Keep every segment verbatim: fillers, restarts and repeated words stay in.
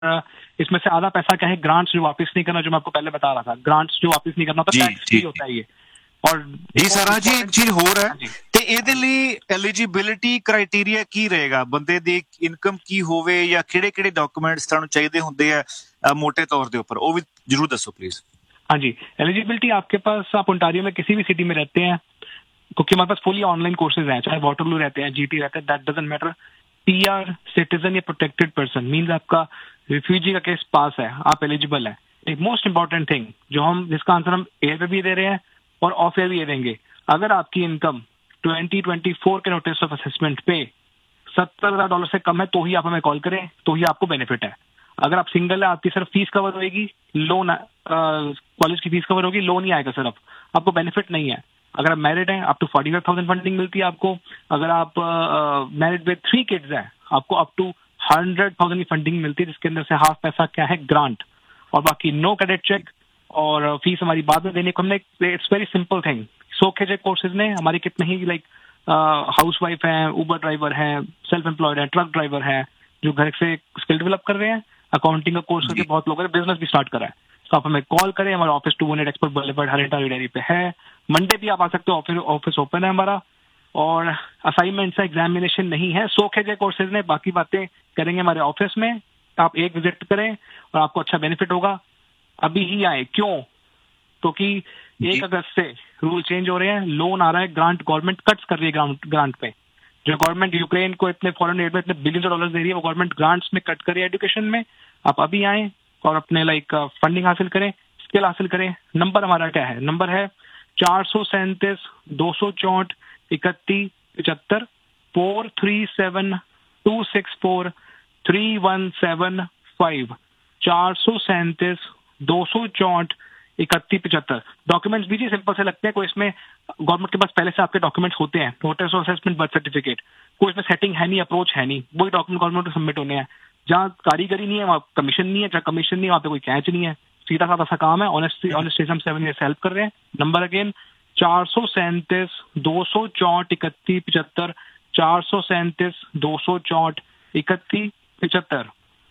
इसमें से आधा पैसा क्या है, ग्रांट्स जो वापस नहीं करना, जो मैं आपको पहले बता रहा था, ग्रांट्स जो वापस नहीं करना होता, टैक्स फ्री होता है ये। और जी सर जी एक चीज हो रहा है ਤੇ ਇਹਦੇ ਲਈ ਐਲੀਜੀਬਿਲਿਟੀ ਕ੍ਰਾਈਟੇਰੀਆ ਕੀ ਰਹੇਗਾ, ਬੰਦੇ ਦੀ ਇਨਕਮ ਕੀ ਹੋਵੇ ਜਾਂ ਕਿਹੜੇ ਕਿਹੜੇ ਡਾਕੂਮੈਂਟਸ ਤੁਹਾਨੂੰ ਚਾਹੀਦੇ ਹੁੰਦੇ ਆ मोटे तौर के ऊपर, वो भी जरूर दसो प्लीज। हाँ जी, एलिजिबिलिटी आपके पास, आप ओंटारियो में किसी भी सिटी में रहते हैं, क्योंकि हमारे पास फुली ऑनलाइन कोर्सेज हैं, चाहे वाटरलू रहते हैं, जीटी रहते हैं, that doesn't matter. PR, citizen या प्रोटेक्टेड पर्सन मींस आपका रिफ्यूजी का केस पास है, आप एलिजिबल है। एक मोस्ट इंपॉर्टेंट थिंग जो हम, जिसका आंसर हम एयर पे भी दे रहे हैं और ऑफ एयर भी ये देंगे, अगर आपकी इनकम ट्वेंटी ट्वेंटी फोर के नोटिस ऑफ असेसमेंट पे सत्तर हजार डॉलर से कम है तो ही आप हमें कॉल करें, तो ही आपको बेनिफिट है। अगर आप सिंगल है, आपकी सिर्फ फीस कवर होगी, लोन कॉलेज की फीस कवर होगी, लोन ही आएगा सिर्फ, आपको बेनिफिट नहीं है। अगर आप मैरिड हैं, up to forty five thousand funding मिलती है आपको। अगर आप मैरिड विद थ्री किड्स हैं, आपको अप टू हंड्रेड थाउजेंड की फंडिंग मिलती है, जिसके अंदर से हाफ पैसा क्या है, ग्रांट, और बाकी नो क्रेडिट चेक और फीस हमारी बाद में देने को हमने, इट्स वेरी सिंपल थिंग। सोखे चेक कोर्सेज ने हमारे कितने ही लाइक हाउस वाइफ हैं, उबर ड्राइवर हैं, सेल्फ एम्प्लॉयड हैं, ट्रक ड्राइवर हैं, जो घर से स्किल डेवलप कर रहे हैं, अकाउंटिंग का कोर्स करके बहुत लोगों ने बिजनेस भी स्टार्ट करा है। तो आप हमें कॉल करें, हमारा office to one eight expert boulevard हरिटा dairy पे है। मंडे भी आप आ सकते हो, ऑफिस ऑफिस ओपन है हमारा, और असाइनमेंट से एग्जामिनेशन नहीं है। सोखे जे कोर्सेज ने बाकी बातें करेंगे हमारे ऑफिस में, आप एक विजिट करें और आपको अच्छा बेनिफिट होगा। अभी ही आए, क्यों? क्योंकि एक अगस्त से रूल चेंज हो रहे हैं, लोन आ रहा है, ग्रांट गवर्नमेंट कट्स कर रही है ग्रांट ग्रांट पे। जो गवर्नमेंट यूक्रेन को इतने फॉरेन एड में इतने बिलियन डॉलर दे रही है, वो गवर्नमेंट ग्रांट्स में कट कर रही है एजुकेशन में। आप अभी आए और अपने लाइक फंडिंग हासिल करें, स्किल हासिल करें। नंबर हमारा क्या है? नंबर है चार सौ सैंतीस दो सौ चौंठ इकतीस पिछहत्तर, four three seven to six four three one seven five, चार सौ सैंतीस दो सौ चौंठ इकतीस पिछहत्तर। डॉक्यूमेंट्स भी जी सिंपल से लगते हैं, कोई इसमें गवर्नमेंट के पास पहले से आपके डॉक्यूमेंट्स होते हैं, notice of assessment, birth certificate, कोई इसमें सेटिंग है नहीं, अप्रोच है नहीं, वही डॉक्यूमेंट गवर्नमेंट को सबमिट होने हैं। जहाँ कारीगरी नहीं है वहाँ कमीशन नहीं है, जहाँ कमीशन नहीं है वहाँ पे कोई कैच नहीं है, सीधा साधा सा काम है। ऑनेस्टली ऑनेस्टली हम सेवन ईयर से हेल्प कर रहे हैं। नंबर अगेन चार सौ सैंतीस दो सौ चौंठ इकतीस पिछहत्तर, चार सौ सैंतीस दो सौ चौंठ इकतीस पिछहत्तर।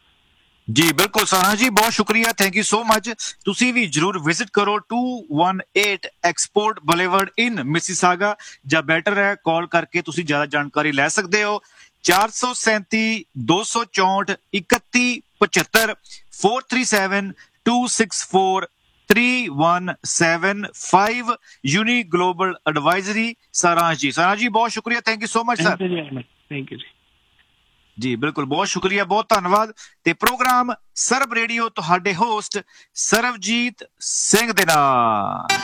जी बिल्कुल सारा जी, बहुत शुक्रिया, थैंक यू सो मच। तुसी भी जरूर विजिट करो to one eight export boulevard in Mississauga, या बेटर है कॉल करके तुसी ज्यादा जानकारी ले सकते हो। चार सौ सैंती दो सौ चौंठ इकतीस पचहत्तर, four three seven to six four three one seven five, uni global advisory सारांश जी। सारांश जी बहुत शुक्रिया, thank you so much sir. Thank you जी। जी बिल्कुल, बहुत शुक्रिया, बहुत धन्यवाद। ते प्रोग्राम सरब रेडियो तुहाडे होस्ट सरबजीत सिंह दे नाल।